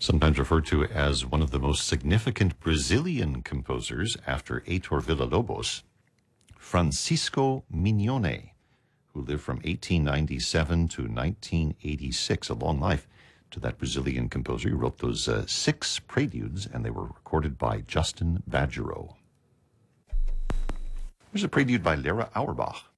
Sometimes referred to as one of the most significant Brazilian composers after Heitor Villa-Lobos, Francisco Mignone, who lived from 1897 to 1986, a long life to that Brazilian composer. He wrote those 6 preludes, and they were recorded by Justin Badgerow. Here's a prelude by Lera Auerbach.